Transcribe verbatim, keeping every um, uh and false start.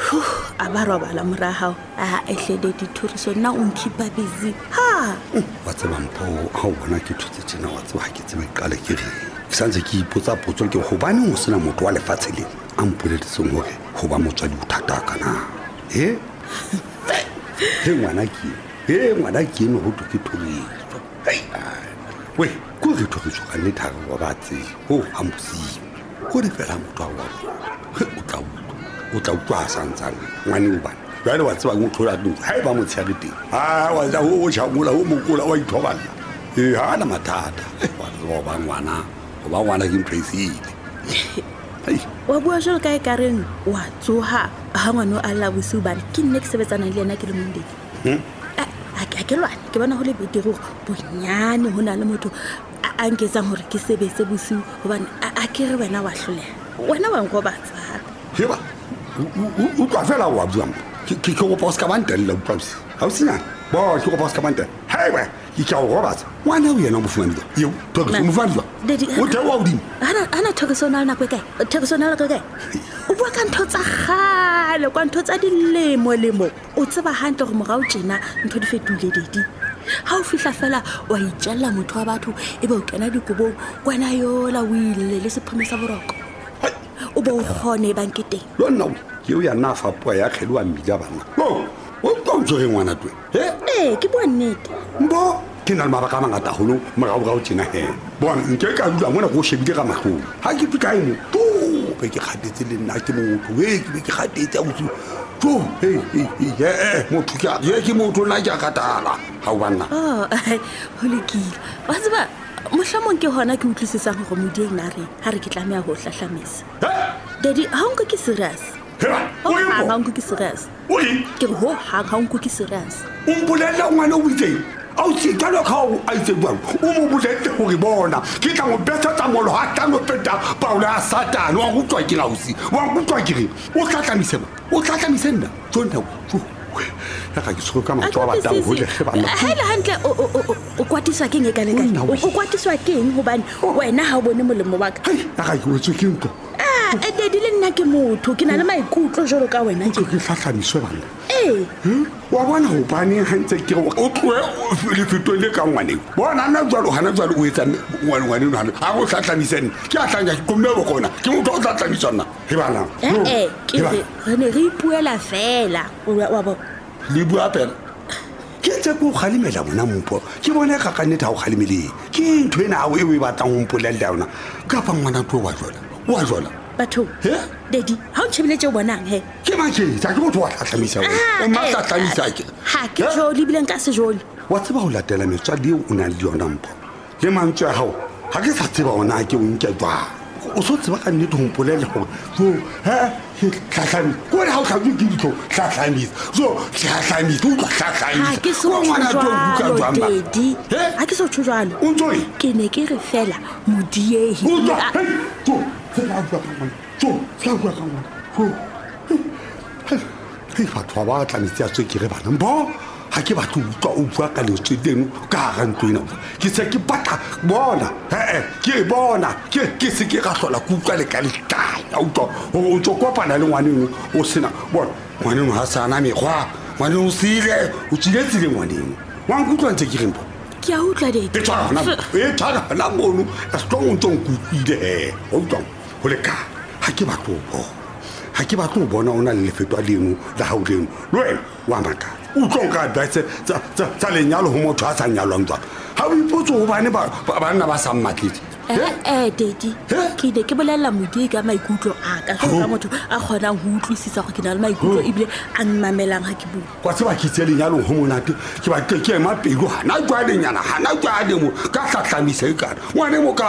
a ba robala mora hao a ehlede dithoriso nna o nkhipa busy ha wa tseba mpho ha o bona ke thutse tsena wa tseba ha ke tsebe qale ke re ke santse ke ipotsa potso ke go bane o sena motho wa lefatshe le a mpoleletseng hore go ba motswadi o thata kana he he ngwana ke he ngwana ke no go ke thoriso hey we go re thoriso ka ne tharo wa batse ho ambusi go re fela motho wa o tla o tla utlwa santsang ngwane o bana jale wa tseba go thola ntse ha ba mo tshega teng ha wa ja o tshamola o mokola wa ithobala e ha na mathata wa ba ngwana ba ngwana ke impressive wa bua jalo ka e kareng wa tsoha ha ngwana a la busu bana ke nne ke sebetsana le yena ke le monde a ke lwana ke bona ho le betego bonyane hona le motho a nketsang hore ke sebetse busu hobane a ke re wena wa hloleha wena wa ngo batsa heba o tla fela wa bua ke ke go poska bantela o pause ha o sina bo ke go poska bantela heba ke tla go batsa wana o yena mo fumanile yo to ke mo fumanile o te wa udimo ana ana thokesona na kwekae thokesona la kwekae o bua ka ntho tsa gale kwa ntho tsa dilemo lemo o tseba hantle go mogao tjena ntho di fetule didi ha o fihla fela wa itjalla motho wa batho e ba o kena dikobong kwana yola o ile le sephomesa boroko o bo khone banketeng lo nna ke o ya na fa po ya kgelwa mmila bana o o tonzo e ngwana twe he eh ke bua nnete mbo ke na le mabaka mangata holo morao ga o tsena he bona nke ka dula mona go shebile ka mahlo ha ke fika imo tu be ke khatetse le nna ke motho we ke be ke khatetse a botse tu he he eh motho ke ye ke motho na ja katala ha o bana oh holekile wa tseba mohlomong ke hona ke utlwisisang go modie nna re ha re ke tlamea ho hlahlamisa daddy ha nko ke serious o yo ha nko ke serious o yi ke ho ha ha nko ke serious o mpolela ngwana o itse au se talo ka o a itse bua o mo boletse hore bona ke tla mo betsa tsa molo ha tla no peta paula a satana wa go tswa ke la usi wa go tswa ke re o tla tlamise ba o tla tlamise nna tsonta ya ka ke se go ka matwa ba tang ho le ge bana hela hantle o kwatiswa ke nge ka le ka o kwatiswa ke eng hobane wena ha o bone molemo wa ka ya ka ke o tswe ke ntlo ah e dedi le nna ke motho ke na le maikutlo jolo ka wena ke ke hlahlamiswe bana eh wa bona ho bane hantse ke o tloe o le fetole ka ngwane bona na jalo hana jalo o etsa ngwane ngwane hana ha go hlahlamisene ke a tlanga ke komne bo kona ke motho o hlahlamisana he bana eh ke re ne re ipuela fela wa bo le bua pela ke tse go khalimela bona mpo ke bona ka ka neta go khalimele ke ntwe na o e e batlang go mpolela yona ka pa ngwana tlo wa jola wa jola batho daddy ha o tshebile tse bonang he ke ma ke tsa ke motho wa tlhatlhamisa o ma tlhatlhamisa ke ha ke joli bile nka se joli wa tseba go latela metswadi o na le yona mpo le mantswe a hao ha ke sa tseba ona ke o nke twa o so tseba ka nnete go mpolela gore so ha tlhatlhami ko re ha o tlhatlhami ke ditho tlhatlhami so tlhatlhami tu tlhatlhami ha ke so tshwala daddy ha ke so tshwala o ntoi ke ne ke re fela modiehi o ntwa to se la bua ka mona so se la bua ka mona so hey batho ba tlamitse a tswe ke re bana mbo ha ke batho utlwa o bua ka letswe leno ka ga ntlo ena ke se ke batla bona eh ke bona ke ke se ke ga hlola ku utlwa le ka le tae a utlwa o tswa kopana le ngwaneng o sena bona ngwaneng ha sana mekgwa ngwaneng o sile o tsiletse le ngwaneng wa nkutlwa ntse ke rempo ke a utlwa de e tsana e tsana la mono a strong ntong ku ile o utlwa ho le ka ha ke batlo bo ha ke batlo bona ona le lefetwa leno la ha o leno lwe wa maka o tlonka advice tsa tsa tsa lenyalo ho motho a sa nyalwang tswa ha o ipotse ho bane ba bana ba sa mmatletse eh eh daddy ke de ke bolella modie ka maikutlo a ka ka motho a kgonang ho utlwisisa go ke na le maikutlo ibile a mmamelang ha ke bua kwa tseba ke tsele nyalo ho monate ke ba ke ke ma pelo hana jwa lenyana hana jwa demo ka tlhatlhamise ka ngwane mo ka